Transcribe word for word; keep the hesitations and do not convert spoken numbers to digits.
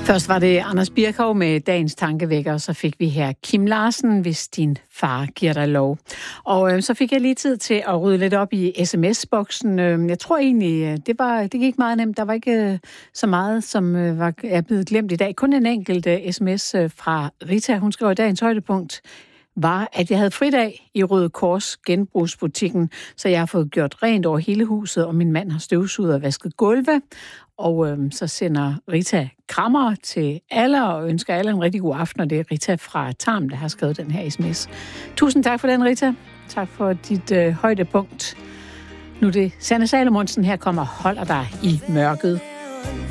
Først var det Anders Birkov med dagens tankevækker, og så fik vi her Kim Larsen, hvis din far giver dig lov. Og øh, så fik jeg lige tid til at rydde lidt op i sms-boksen. Øh, jeg tror egentlig, det, var, det gik meget nemt. Der var ikke øh, så meget, som øh, var, er blevet glemt i dag. Kun en enkelt øh, sms øh, fra Rita. Hun skrev i dagens højdepunkt var, at jeg havde fridag i Røde Kors genbrugsbutikken, så jeg har fået gjort rent over hele huset, og min mand har støvsuget og vasket gulve. Og øhm, så sender Rita krammer til alle og ønsker alle en rigtig god aften, og det er Rita fra Tarm, der har skrevet den her sms. Tusind tak for den, Rita. Tak for dit øh, højdepunkt. Nu er det Sanne Salomonsen, her kommer Holder dig i mørket.